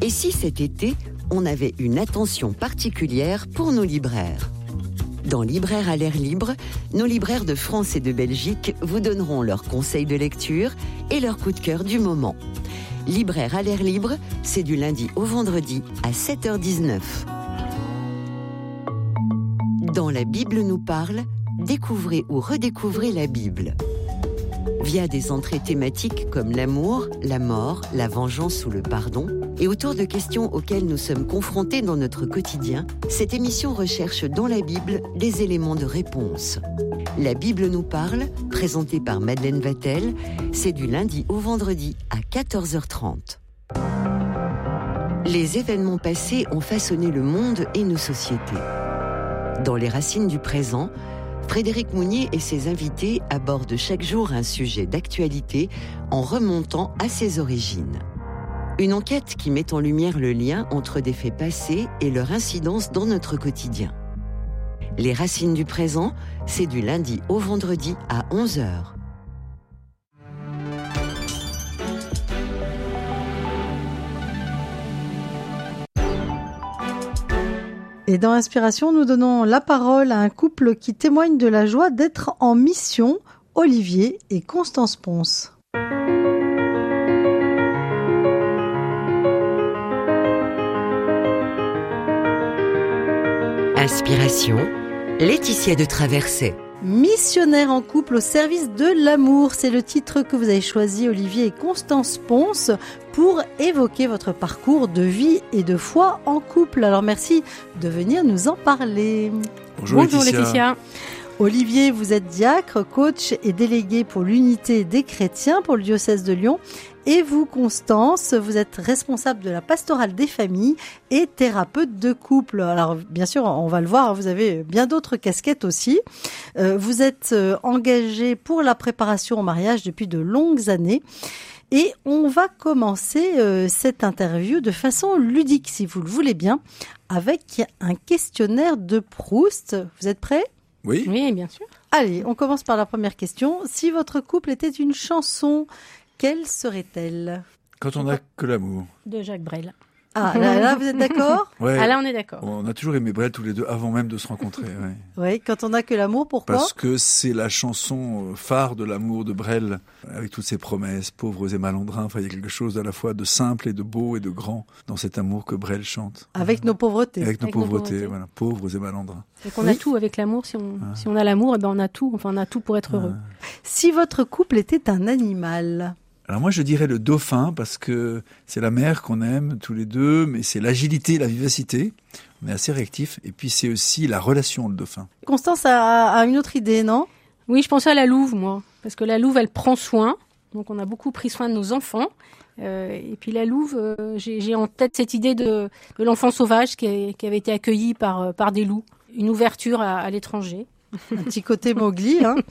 Et si cet été, on avait une attention particulière pour nos libraires ? Dans Libraire à l'air libre, nos libraires de France et de Belgique vous donneront leurs conseils de lecture et leurs coups de cœur du moment. Libraire à l'air libre, c'est du lundi au vendredi à 7h19. Dans La Bible nous parle, découvrez ou redécouvrez la Bible. Via des entrées thématiques comme l'amour, la mort, la vengeance ou le pardon, et autour de questions auxquelles nous sommes confrontés dans notre quotidien, cette émission recherche dans la Bible des éléments de réponse. La Bible nous parle, présentée par Madeleine Vatel, c'est du lundi au vendredi à 14h30. Les événements passés ont façonné le monde et nos sociétés. Dans Les Racines du présent, Frédéric Mounier et ses invités abordent chaque jour un sujet d'actualité en remontant à ses origines. Une enquête qui met en lumière le lien entre des faits passés et leur incidence dans notre quotidien. Les Racines du présent, c'est du lundi au vendredi à 11h. Et dans Inspiration, nous donnons la parole à un couple qui témoigne de la joie d'être en mission, Olivier et Constance Ponce. Inspiration, Laetitia de Traversée. Missionnaire en couple au service de l'amour, c'est le titre que vous avez choisi, Olivier et Constance Ponce, pour évoquer votre parcours de vie et de foi en couple. Alors merci de venir nous en parler. Bonjour Laetitia. Olivier, vous êtes diacre, coach et délégué pour l'unité des chrétiens pour le diocèse de Lyon. Et vous, Constance, vous êtes responsable de la pastorale des familles et thérapeute de couple. Alors, bien sûr, on va le voir, vous avez bien d'autres casquettes aussi. Vous êtes engagé pour la préparation au mariage depuis de longues années. Et on va commencer cette interview de façon ludique, si vous le voulez bien, avec un questionnaire de Proust. Vous êtes prêts ? Oui, bien sûr. Allez, on commence par la première question. Si votre couple était une chanson, quelle serait-elle ? Quand on n'a que l'amour. De Jacques Brel. Ah, là, vous êtes d'accord ? Ouais. Ah là, on est d'accord. On a toujours aimé Brel tous les deux avant même de se rencontrer. Ouais. Oui, quand on n'a que l'amour, pourquoi ? Parce que c'est la chanson phare de l'amour de Brel, avec toutes ses promesses, pauvres et malandrins. Enfin, il y a quelque chose à la fois de simple et de beau et de grand dans cet amour que Brel chante. Avec nos pauvretés. Avec nos pauvretés, voilà, pauvres et malandrins. Et qu'on a tout avec l'amour. Si on a l'amour, on a tout. Enfin, on a tout pour être heureux. Si votre couple était un animal ? Alors moi je dirais le dauphin parce que c'est la mer qu'on aime tous les deux, mais c'est l'agilité, la vivacité, on est assez réactifs, et puis c'est aussi la relation le dauphin. Constance a une autre idée, non ? Oui, je pensais à la louve, moi, parce que la louve, elle prend soin, donc on a beaucoup pris soin de nos enfants, et puis la louve, j'ai en tête cette idée de l'enfant sauvage qui avait été accueilli par des loups, une ouverture à l'étranger. Un petit côté Mowgli, hein.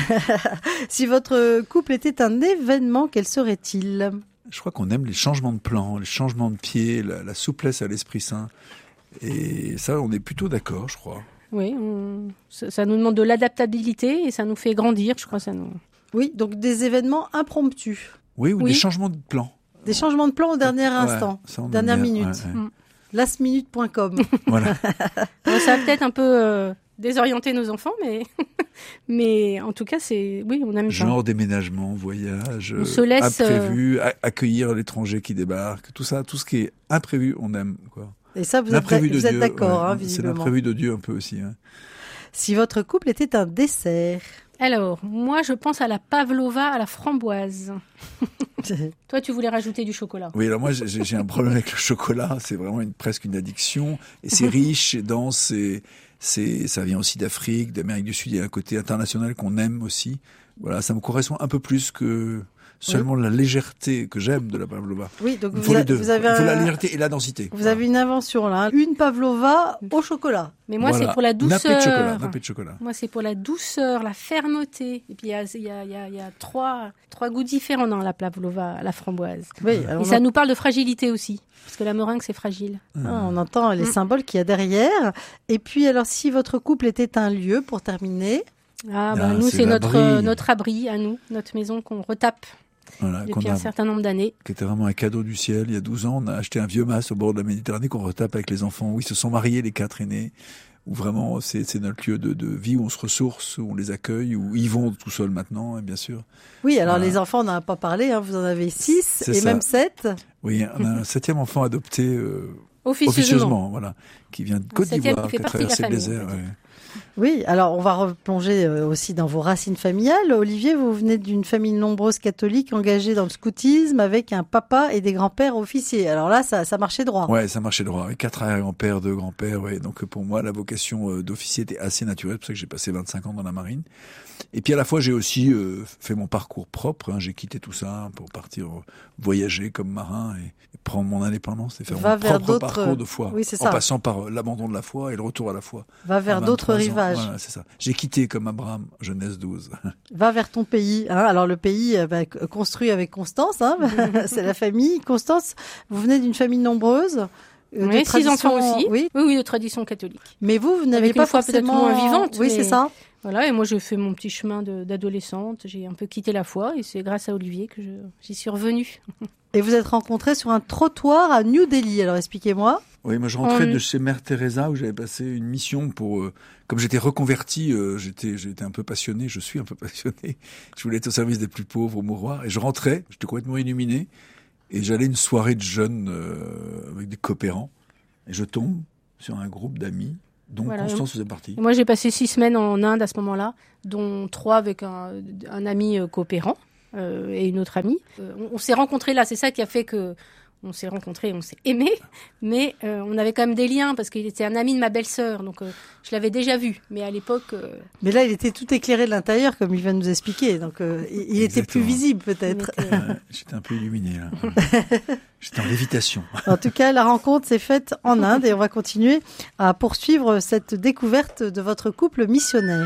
Si votre couple était un événement, quel serait-il ? Je crois qu'on aime les changements de plan, les changements de pied, la souplesse à l'Esprit Saint. Et ça, on est plutôt d'accord, je crois. Oui, ça nous demande de l'adaptabilité et ça nous fait grandir, je crois. Oui, donc des événements impromptus. Oui, des changements de plan. Des changements de plan au dernier instant, dernière minute. Ouais. Lastminute.com. Voilà. Ça va peut-être un peu désorienter nos enfants, mais en tout cas, on aime ça. Genre déménagement, voyage, on se laisse, imprévu, accueillir l'étranger qui débarque, tout ça, tout ce qui est imprévu, on aime, quoi. Et ça, vous êtes d'accord, hein, visiblement. C'est l'imprévu de Dieu un peu aussi. Hein. Si votre couple était un dessert. Alors, moi, je pense à la pavlova à la framboise. Toi, tu voulais rajouter du chocolat. Oui, alors moi, j'ai un problème avec le chocolat. C'est vraiment presque une addiction. Et c'est riche, c'est dense, ça vient aussi d'Afrique, d'Amérique du Sud. Il y a un côté international qu'on aime aussi. Voilà, ça me correspond un peu plus que seulement la légèreté que j'aime de la pavlova. Oui, donc vous avez il faut la légèreté et la densité. Vous avez une invention là, une pavlova au chocolat. Mais moi, c'est pour la douceur. Nappé de chocolat. Moi, c'est pour la douceur, la fermeté. Et puis, il y a trois goûts différents dans la pavlova à la framboise. Oui, et ça nous parle de fragilité aussi. Parce que la meringue, c'est fragile. On entend les symboles qu'il y a derrière. Et puis, alors, si votre couple était un lieu, pour terminer... nous, c'est notre abri à nous, notre maison qu'on retape. Voilà, depuis un certain nombre d'années. Qui était vraiment un cadeau du ciel. Il y a 12 ans, on a acheté un vieux mas au bord de la Méditerranée qu'on retape avec les enfants, où ils se sont mariés, les 4 aînés, où vraiment c'est notre lieu de vie, où on se ressource, où on les accueille, où ils vont tout seuls maintenant, bien sûr. Oui, alors les enfants, on n'en a pas parlé, hein, vous en avez 6 et même 7. Oui, on a un 7e enfant adopté officieusement, voilà, qui vient de Côte d'Ivoire, qui a traversé le désert. Oui, alors on va replonger aussi dans vos racines familiales. Olivier, vous venez d'une famille nombreuse catholique engagée dans le scoutisme avec un papa et des grands-pères officiers. Alors là, ça marchait droit. Ouais, ça marchait droit. Avec 4 arrière-grands-pères, 2 grands-pères. Ouais. Donc pour moi, la vocation d'officier était assez naturelle. C'est pour ça que j'ai passé 25 ans dans la marine. Et puis à la fois, j'ai aussi fait mon parcours propre. Hein. J'ai quitté tout ça pour partir voyager comme marin et prendre mon indépendance et faire mon propre parcours de foi. Oui, c'est en ça. passant par l'abandon de la foi et le retour à la foi. Va vers d'autres rivages. Voilà, c'est ça. J'ai quitté comme Abraham, Genèse 12. Va vers ton pays. Hein. Alors le pays construit avec Constance, hein. C'est la famille. Constance, vous venez d'une famille nombreuse. Oui, 6 enfants aussi. Oui, de tradition catholique. Mais vous n'avez pas forcément... peut-être moins vivante. Oui, c'est ça. Voilà, et moi j'ai fait mon petit chemin d'adolescente. J'ai un peu quitté la foi et c'est grâce à Olivier que j'y suis revenue. Et vous êtes rencontrés sur un trottoir à New Delhi. Alors expliquez-moi. Oui, moi je rentrais de chez Mère Teresa où j'avais passé une mission pour... comme j'étais reconverti, j'étais un peu passionné, je suis un peu passionné. Je voulais être au service des plus pauvres, au mouroir. Et je rentrais, j'étais complètement illuminé. Et j'allais à une soirée de jeunes avec des coopérants. Et je tombe sur un groupe d'amis dont Constance faisait partie. Moi j'ai passé 6 semaines en Inde à ce moment-là, dont 3 avec un ami coopérant et une autre amie. On s'est rencontrés là, c'est ça qui a fait que... On s'est rencontrés, on s'est aimés, mais on avait quand même des liens parce qu'il était un ami de ma belle-sœur, donc je l'avais déjà vu. Mais à l'époque... Mais là, il était tout éclairé de l'intérieur, comme il vient de nous expliquer, donc il était plus visible peut-être. J'étais un peu illuminé là. J'étais en lévitation. En tout cas, la rencontre s'est faite en Inde et on va continuer à poursuivre cette découverte de votre couple missionnaire.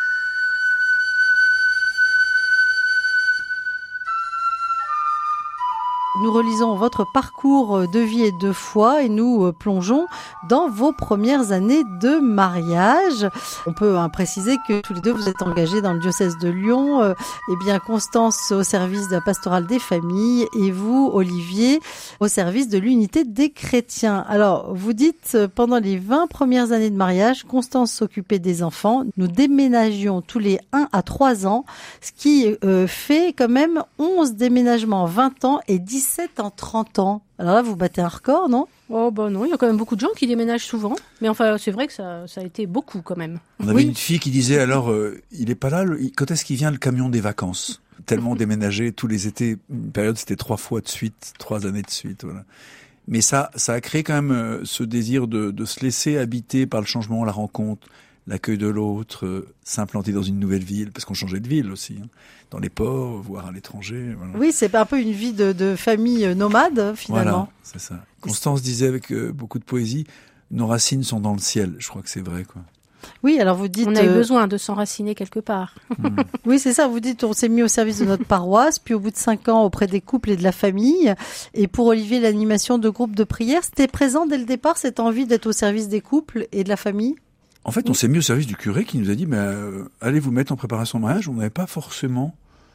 Nous relisons votre parcours de vie et de foi et nous plongeons dans vos premières années de mariage. On peut préciser que tous les deux vous êtes engagés dans le diocèse de Lyon. Eh bien, Constance au service de la pastorale des familles et vous, Olivier, au service de l'unité des chrétiens. Alors, vous dites, pendant les 20 premières années de mariage, Constance s'occupait des enfants. Nous déménagions tous les 1 à 3 ans, ce qui fait quand même 11 déménagements en 20 ans et 17 en 30 ans. Alors là, vous battez un record, non ? Oh bah non, il y a quand même beaucoup de gens qui déménagent souvent. Mais enfin, c'est vrai que ça a été beaucoup quand même. On avait une fille qui disait alors, il est pas là, quand est-ce qu'il vient le camion des vacances ? Tellement déménagé tous les étés, une période c'était 3 fois de suite, 3 années de suite, voilà. Mais ça a créé quand même ce désir de se laisser habiter par le changement, la rencontre, l'accueil de l'autre, s'implanter dans une nouvelle ville, parce qu'on changeait de ville aussi, hein, dans les ports, voire à l'étranger. Voilà. Oui, c'est un peu une vie de famille nomade, finalement. Voilà, c'est ça. Constance disait avec beaucoup de poésie, nos racines sont dans le ciel. Je crois que c'est vrai, quoi. Oui, alors vous dites... On a eu besoin de s'enraciner quelque part. Oui, c'est ça. Vous dites, on s'est mis au service de notre paroisse, puis au bout de 5 ans, auprès des couples et de la famille. Et pour Olivier, l'animation de groupes de prière, c'était présent dès le départ, cette envie d'être au service des couples et de la famille ? En fait, on s'est mis au service du curé qui nous a dit allez vous mettre en préparation de mariage. On n'avait pas forcément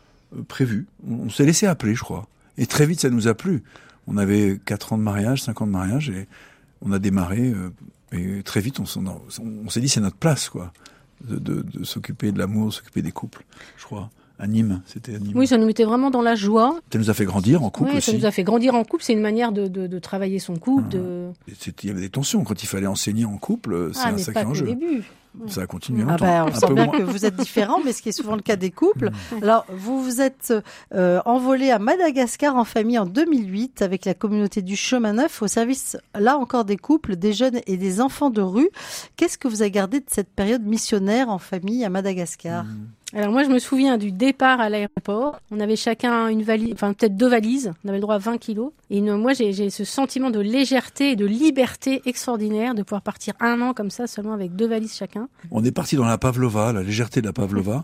prévu. On s'est laissé appeler, je crois. Et très vite, ça nous a plu. On avait 4 ans de mariage, 5 ans de mariage, et on a démarré. Et très vite, on s'est dit c'est notre place, quoi, de s'occuper de l'amour, s'occuper des couples, je crois. À Nîmes, c'était à Nîmes. Oui, ça nous mettait vraiment dans la joie. Ça nous a fait grandir en couple aussi. Ça nous a fait grandir en couple. C'est une manière de travailler son couple. Il y avait des tensions quand il fallait enseigner en couple. C'est un sacré enjeu. Au début. Ça a continué longtemps. On sent bien que vous êtes différents, mais ce qui est souvent le cas des couples. Alors, vous vous êtes envolé à Madagascar en famille en 2008 avec la communauté du Chemin Neuf au service, là encore, des couples, des jeunes et des enfants de rue. Qu'est-ce que vous avez gardé de cette période missionnaire en famille à Madagascar ? Alors moi, je me souviens du départ à l'aéroport. On avait chacun une valise, enfin peut-être 2 valises. On avait le droit à 20 kilos. Et moi, j'ai ce sentiment de légèreté et de liberté extraordinaire de pouvoir partir 1 an comme ça, seulement avec 2 valises chacun. On est parti dans la pavlova, la légèreté de la pavlova.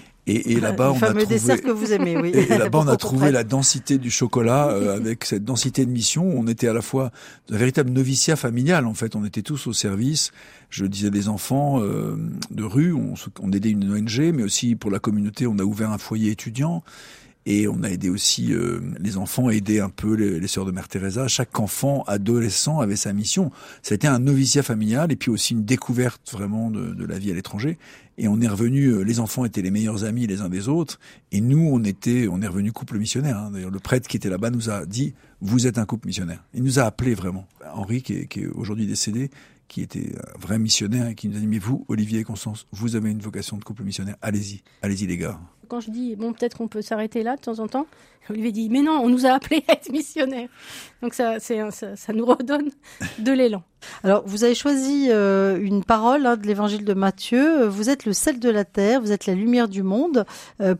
Et là-bas, on a trouvé... Le fameux dessert que vous aimez, oui. Et là-bas, on a trouvé la densité du chocolat, avec cette densité de mission. On était à la fois un véritable noviciat familial, en fait. On était tous au service. Je disais des enfants de rue. On aidait une ONG, mais aussi pour la communauté, on a ouvert un foyer étudiant. Et on a aidé aussi les enfants, aider un peu les sœurs de Mère Teresa. Chaque enfant, adolescent avait sa mission. Ça a été un noviciat familial et puis aussi une découverte vraiment de la vie à l'étranger. Et on est revenu, les enfants étaient les meilleurs amis les uns des autres. Et nous, on est revenu couple missionnaire. Hein. D'ailleurs, le prêtre qui était là-bas nous a dit, vous êtes un couple missionnaire. Il nous a appelés vraiment. Henri, qui est aujourd'hui décédé, qui était un vrai missionnaire et qui nous a dit, mais vous, Olivier et Constance, vous avez une vocation de couple missionnaire. Allez-y les gars. Quand je dis, peut-être qu'on peut s'arrêter là de temps en temps, Olivier dit, mais non, on nous a appelés à être missionnaires. Donc ça nous redonne de l'élan. Alors, vous avez choisi une parole de l'évangile de Matthieu. Vous êtes le sel de la terre, vous êtes la lumière du monde. Pourquoi ?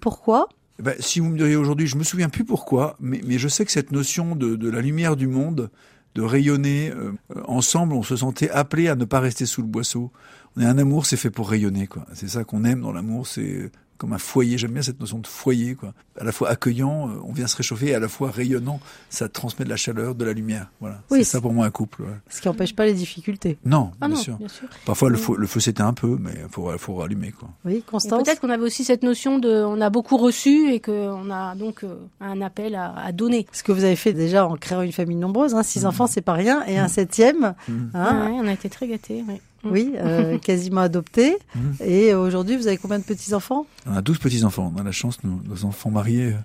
Si vous me diriez aujourd'hui, je me souviens plus pourquoi, mais je sais que cette notion de la lumière du monde, de rayonner ensemble, on se sentait appelé à ne pas rester sous le boisseau. On est un amour, c'est fait pour rayonner, quoi. C'est ça qu'on aime dans l'amour, c'est comme un foyer. J'aime bien cette notion de foyer, quoi. À la fois accueillant, on vient se réchauffer, et à la fois rayonnant, ça transmet de la chaleur, de la lumière. Voilà. Oui, c'est ça pour moi un couple. Ouais. Ce qui n'empêche pas les difficultés. Non, bien sûr. Parfois le feu s'éteint un peu, mais faut rallumer, quoi. Oui, Constance. Et peut-être qu'on avait aussi cette notion on a beaucoup reçu et qu'on a donc un appel à donner. Ce que vous avez fait déjà en créant une famille nombreuse, 6 enfants, c'est pas rien, et un 7e. Ouais, on a été très gâtés. Ouais. Oui, quasiment adopté. Et aujourd'hui, vous avez combien de petits-enfants ? On a 12 petits-enfants. On a la chance, nos enfants mariés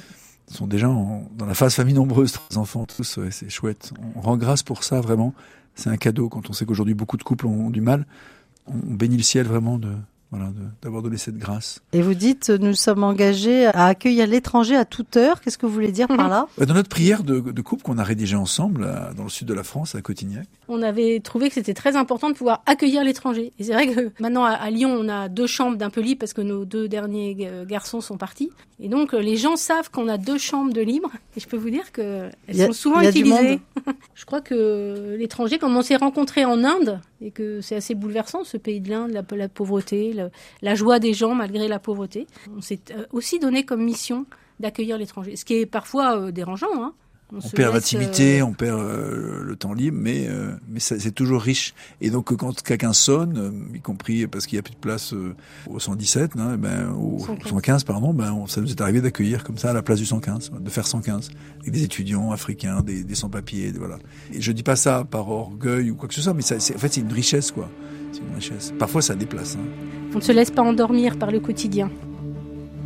sont déjà dans la phase famille nombreuse. 3 enfants tous, ouais, c'est chouette. On rend grâce pour ça, vraiment. C'est un cadeau quand on sait qu'aujourd'hui, beaucoup de couples ont du mal. On bénit le ciel vraiment d'avoir donné cette grâce. Et vous dites, nous sommes engagés à accueillir l'étranger à toute heure. Qu'est-ce que vous voulez dire par là ? Dans notre prière de couple qu'on a rédigée ensemble, dans le sud de la France, à Cotignac. On avait trouvé que c'était très important de pouvoir accueillir l'étranger. Et c'est vrai que maintenant, à Lyon, on a 2 chambres d'un peu libres parce que nos 2 derniers garçons sont partis. Et donc, les gens savent qu'on a 2 chambres de libre. Et je peux vous dire qu'elles sont souvent utilisées. Je crois que l'étranger, comme on s'est rencontrés en Inde, et que c'est assez bouleversant, ce pays de l'Inde, la pauvreté, la joie des gens malgré la pauvreté. On s'est aussi donné comme mission d'accueillir l'étranger, ce qui est parfois dérangeant. Hein. On perd l'intimité, on perd le temps libre, mais c'est toujours riche. Et donc quand quelqu'un sonne, y compris parce qu'il n'y a plus de place au 117, au 115, ça nous est arrivé d'accueillir comme ça à la place du 115, de faire 115, avec des étudiants africains, des sans-papiers, voilà. Et je dis pas ça par orgueil ou quoi que ce soit, mais c'est une richesse, quoi. C'est une richesse. Parfois ça déplace. On ne se laisse pas endormir par le quotidien.